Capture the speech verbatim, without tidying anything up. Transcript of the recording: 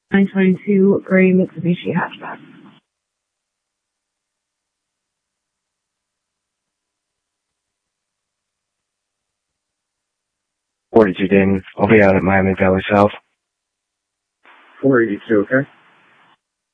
twenty twenty-two gray Mitsubishi hatchback. forty-two Dayton. I'll be out at Miami Valley South. four eighty-two, okay?